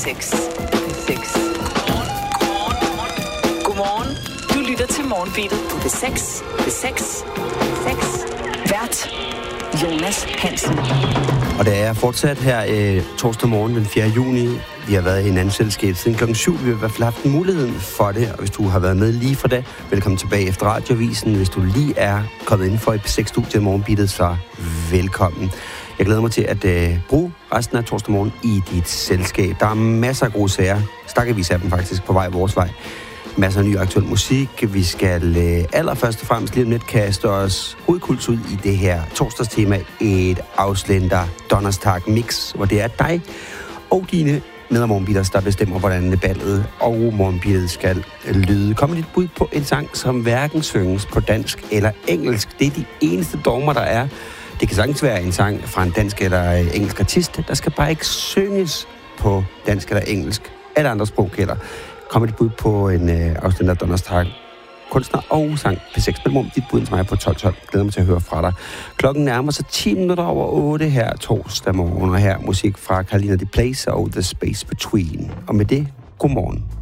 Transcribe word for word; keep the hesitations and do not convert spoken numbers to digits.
seks. seks. Godmorgen. Du lytter til Morgenbeatet på B seks. B seks. seks. Vært. Jonas Hansen. Og det er fortsat her øh, torsdag morgen den fjerde juni. Vi har været i hinandens selskab siden klokken syv. Vi har i hvert fald haft muligheden for det. Og hvis du har været med lige fra det, velkommen tilbage efter radioavisen. Hvis du lige er kommet ind for et B seks-studie i Morgenbeatet, så velkommen. Jeg glæder mig til at øh, bruge resten af torsdag morgen i dit selskab. Der er masser af gode sager. Stakkevis af dem faktisk på vej vores vej. Masser af ny aktuel musik. Vi skal øh, allerførst og fremmest lige om lidt kaste os hovedkuls ud i det her torsdagstema. Et afslender Donnerstag mix, hvor det er dig og dine med- og morgenbeaters, der bestemmer, hvordan ballet og morgenbeatet skal lyde. Kom med dit bud på en sang, som hverken synges på dansk eller engelsk. Det er de eneste dogmer, der er. Det kan sagtens være en sang fra en dansk eller engelsk artist. Der skal bare ikke synges på dansk eller engelsk eller andre sprogkælder. Kom med dit bud på en øh, afsender Donnerstag kunstner og sang P seks. Mellemrum dit bud til mig på tolv tolv. Glæder mig til at høre fra dig. Klokken nærmer sig ti minutter over otte her torsdag morgen, og her musik fra Carolina Di Place og The Space Between. Og med det, godmorgen.